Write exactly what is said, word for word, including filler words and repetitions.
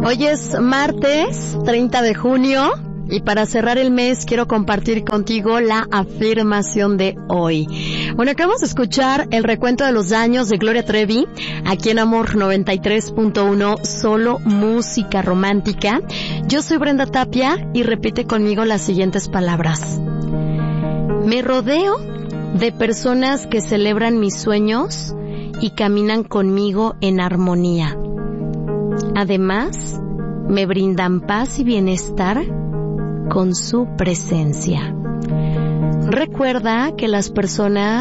Hoy es martes treinta de junio y para cerrar el mes quiero compartir contigo la afirmación de hoy. Bueno, acabamos de escuchar el recuento de los años de Gloria Trevi aquí en Amor noventa y tres punto uno, solo música romántica. Yo soy Brenda Tapia y repite conmigo las siguientes palabras. Me rodeo de personas que celebran mis sueños y caminan conmigo en armonía. Además, me brindan paz y bienestar con su presencia. Recuerda que las personas